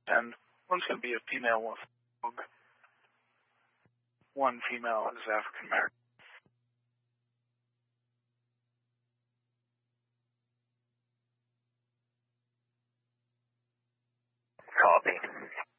and one's going to be a female with a dog. One female is African American. Copy.